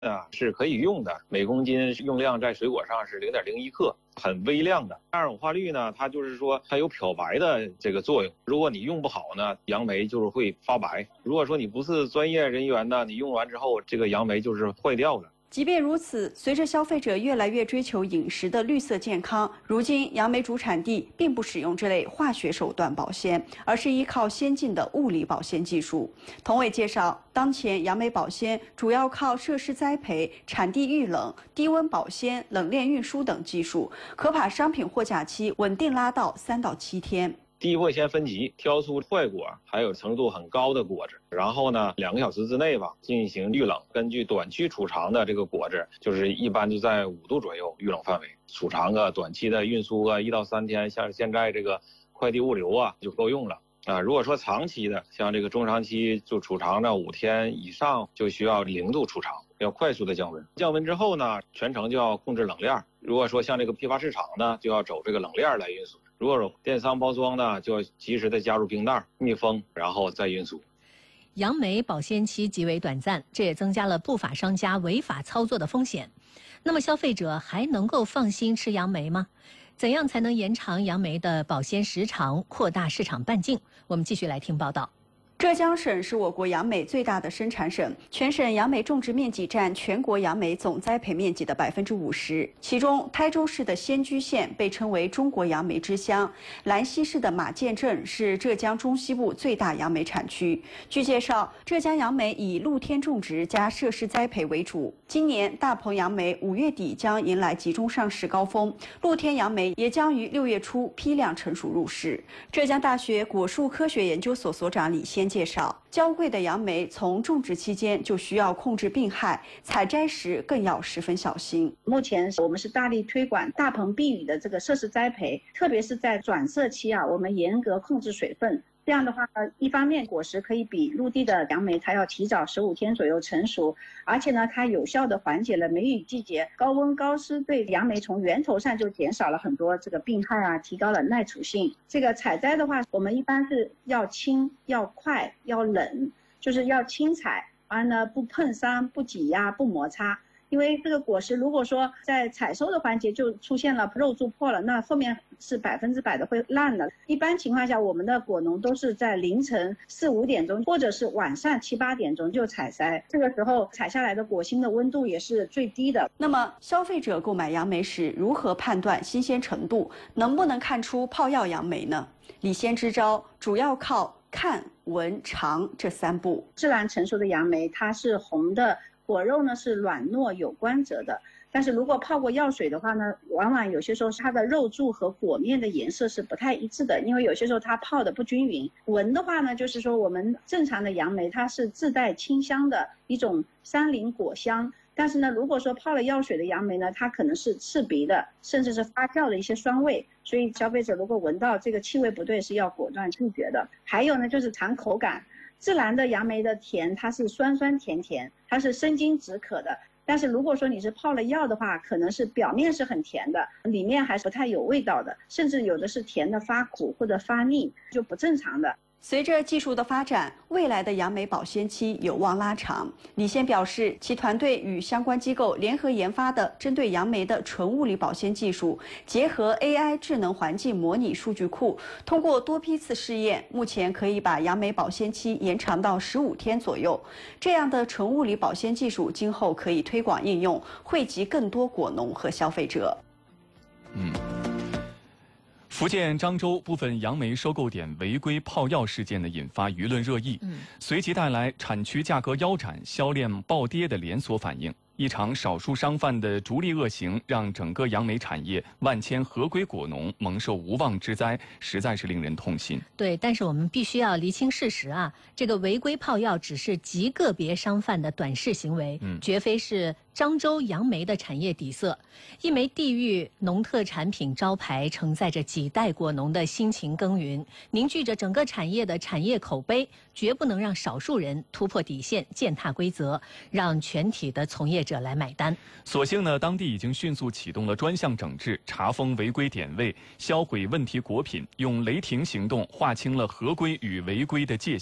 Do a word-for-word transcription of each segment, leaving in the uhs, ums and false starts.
啊是可以用的，每公斤用量在水果上是零点零一克，很微量的。二氧化氯呢，它就是说它有漂白的这个作用。如果你用不好呢，杨梅就是会发白。如果说你不是专业人员呢，你用完之后这个杨梅就是坏掉了。 即便如此，随着消费者越来越追求饮食的绿色健康，如今杨梅主产地并不使用这类化学手段保鲜，而是依靠先进的物理保鲜技术。童伟介绍，当前杨梅保鲜主要靠设施栽培、产地预冷、低温保鲜、冷链运输等技术，可把商品货架期稳定拉到三到七天。 第一步先分级，挑出坏果还有程度很高的果子，然后呢，两个小时之内吧进行预冷。根据短期储藏的这个果子，就是一般就在五度左右预冷范围，储藏个短期的运输啊，一到三天，像现在这个快递物流啊就够用了啊。如果说长期的，像这个中长期就储藏到五天以上，就需要零度储藏，要快速的降温。降温之后呢，全程就要控制冷链。如果说像这个批发市场呢，就要走这个冷链来运输。如果有电商包装呢，就要及时的加入冰袋密封，然后再运输。 杨梅保鲜期极为短暂，这也增加了不法商家违法操作的风险。那么消费者还能够放心吃杨梅吗？怎样才能延长杨梅的保鲜时长，扩大市场半径？我们继续来听报道。 浙江省是我国杨梅最大的生产省，全省杨梅种植面积占全国杨梅总栽培面积的百分之五十。其中，台州市的仙居县被称为中国杨梅之乡，兰溪市的马涧镇是浙江中西部最大杨梅产区。据介绍，浙江杨梅以露天种植加设施栽培为主。今年大棚杨梅五月底将迎来集中上市高峰，露天杨梅也将于六月初批量成熟入市。浙江大学果树科学研究所所长李先介绍，娇贵的杨梅从种植期间就需要控制病害，采摘时更要十分小心。 目前我们是大力推广大棚避雨的这个设施栽培，特别是在转色期啊，我们严格控制水分。这样的话呢，一方面果实可以比陆地的杨梅它要提早十五天左右成熟，而且呢，它有效的缓解了梅雨季节高温高湿对杨梅从源头上就减少了很多这个病害啊，提高了耐储性。这个采摘的话，我们一般是要轻、要快、要冷，就是要轻采，而呢不碰伤、不挤压、不摩擦。因为这个果实如果说在采收的环节就出现了肉蛀破了，那后面是百分之百的会烂的。一般情况下，我们的果农都是在凌晨四五点钟，或者是晚上七八点钟就采摘，这个时候采下来的果心的温度也是最低的。 那么，消费者购买杨梅时如何判断新鲜程度？能不能看出泡药杨梅呢？李先支招主要靠看、闻、尝这三步。 自然成熟的杨梅，它是红的。果肉呢是软糯有光泽的，但是如果泡过药水的话呢，往往有些时候它的肉柱和果面的颜色是不太一致的，因为有些时候它泡的不均匀。闻的话呢，就是说我们正常的杨梅它是自带清香的一种山林果香，但是呢，如果说泡了药水的杨梅呢，它可能是刺鼻的，甚至是发酵的一些酸味，所以消费者如果闻到这个气味不对，是要果断拒绝的。还有呢，就是尝口感。自然的杨梅的甜，它是酸酸甜甜，它是生津止渴的。但是如果说你是泡了药的话，可能是表面是很甜的，里面还是不太有味道的，甚至有的是甜的发苦或者发腻，就不正常的。 随着技术的发展，未来的杨梅保鲜期有望拉长。李先表示，其团队与相关机构联合研发的针对杨梅的纯物理保鲜技术，结合 A I 智能环境模拟数据库，通过多批次试验，目前可以把杨梅保鲜期延长到十五天左右。这样的纯物理保鲜技术，今后可以推广应用，惠及更多果农和消费者。 嗯。福建漳州部分杨梅收购点违规泡药事件呢，引发舆论热议，嗯，随即带来产区价格腰斩、销量暴跌的连锁反应。一场少数商贩的逐利恶行，让整个杨梅产业万千合规果农蒙受无妄之灾，实在是令人痛心。 对，但是我们必须要厘清事实啊，这个违规泡药只是极个别商贩的短视行为，嗯，绝非是漳州杨梅的产业底色。一枚地域农特产品招牌，承载着几代果农的辛勤耕耘，凝聚着整个产业的产业口碑，绝不能让少数人突破底线、践踏规则，让全体的从业者来买单。 所幸呢，当地已经迅速启动了专项整治，查封违规点位，销毁问题果品，用雷霆行动划清了合规与违规的界限。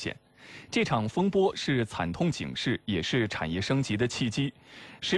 这场风波是惨痛警示，也是产业升级的契机。